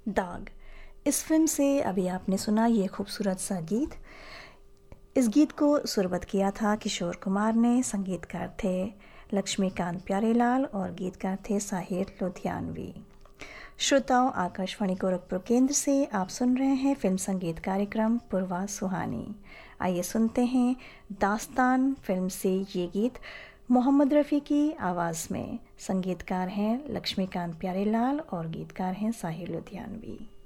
दाग। इस फिल्म से अभी आपने सुना ये खूबसूरत सा गीत। इस गीत को सुरबद्ध किया था किशोर कुमार ने, संगीतकार थे लक्ष्मीकांत प्यारेलाल और गीतकार थे साहिर लुधियानवी। श्रोताओं, आकाशवाणी गोरखपुर केंद्र से आप सुन रहे हैं फिल्म संगीत कार्यक्रम पुरवा सुहानी। आइए सुनते हैं दास्तान फिल्म से ये गीत मोहम्मद रफ़ी की आवाज़ में। संगीतकार हैं लक्ष्मीकांत प्यारेलाल और गीतकार हैं साहिर लुधियानवी।